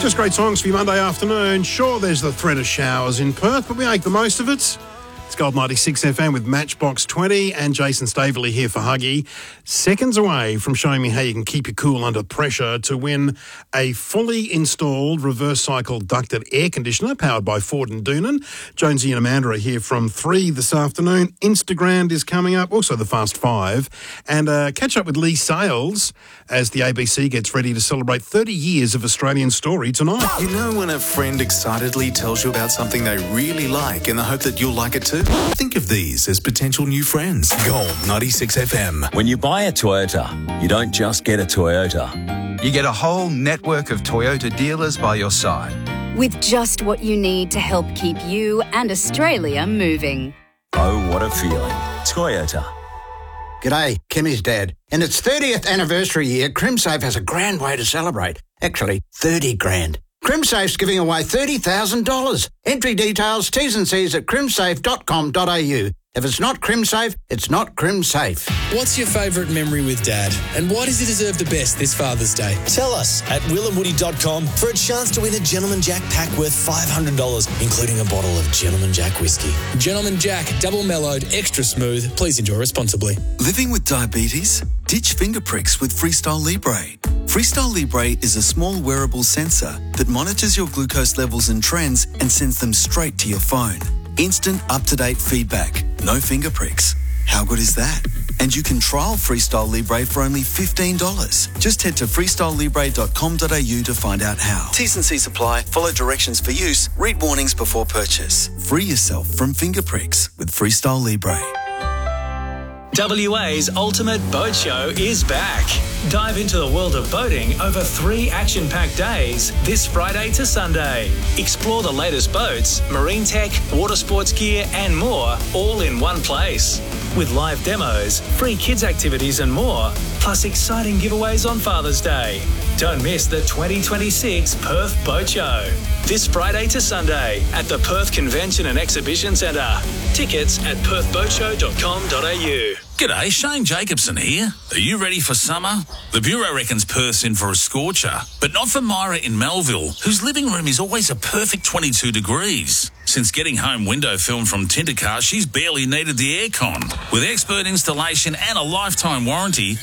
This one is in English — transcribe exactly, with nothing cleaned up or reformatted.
Just great songs for your Monday afternoon. Sure, there's the threat of showers in Perth, but we make the most of it. It's Gold ninety-six F M with Matchbox twenty and Jason Staveley here for Huggy. Seconds away from showing me how you can keep your cool under pressure to win a fully installed reverse cycle ducted air conditioner powered by Ford and Doonan. Jonesy and Amanda are here from three this afternoon. Instagram is coming up, also the Fast Five. And uh, catch up with Lee Sales as the A B C gets ready to celebrate thirty years of Australian Story tonight. You know when a friend excitedly tells you about something they really like in the hope that you'll like it too? Think of these as potential new friends. Gold ninety-six F M. When you buy a Toyota, you don't just get a Toyota. You get a whole network of Toyota dealers by your side. With just what you need to help keep you and Australia moving. Oh, what a feeling. Toyota. G'day, Kimmy's dad. In its thirtieth anniversary year, CrimSafe has a grand way to celebrate. Actually, thirty grand. CrimSafe's giving away thirty thousand dollars. Entry details, T's and C's at crimsafe dot com dot a u. If it's not CrimSafe, it's not CrimSafe. What's your favourite memory with Dad? And why does he deserve the best this Father's Day? Tell us at will and woody dot com for a chance to win a Gentleman Jack pack worth five hundred dollars, including a bottle of Gentleman Jack whiskey. Gentleman Jack, double mellowed, extra smooth. Please enjoy responsibly. Living with diabetes? Ditch finger pricks with Freestyle Libre. Freestyle Libre is a small wearable sensor that monitors your glucose levels and trends and sends them straight to your phone. Instant, up-to-date feedback. No finger pricks. How good is that? And you can trial Freestyle Libre for only fifteen dollars. Just head to freestyle libre dot com dot a u to find out how. T's and C's apply. Follow directions for use. Read warnings before purchase. Free yourself from finger pricks with Freestyle Libre. W A's Ultimate Boat Show is back. Dive into the world of boating over three action-packed days this Friday to Sunday. Explore the latest boats, marine tech, water sports gear and more, all in one place. With live demos, free kids activities and more, plus exciting giveaways on Father's Day. Don't miss the twenty twenty-six Perth Boat Show. This Friday to Sunday at the Perth Convention and Exhibition Centre. Tickets at perth boat show dot com dot a u. G'day, Shane Jacobson here. Are you ready for summer? The Bureau reckons Perth's in for a scorcher, but not for Myra in Melville, whose living room is always a perfect twenty-two degrees. Since getting home window film from Tintercar, she's barely needed the aircon. With expert installation and a lifetime warranty,